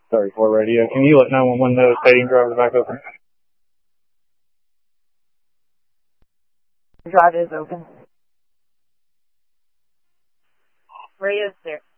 34 radio. Can you let 911 know stating driver back open? The drive is open. Radio's there.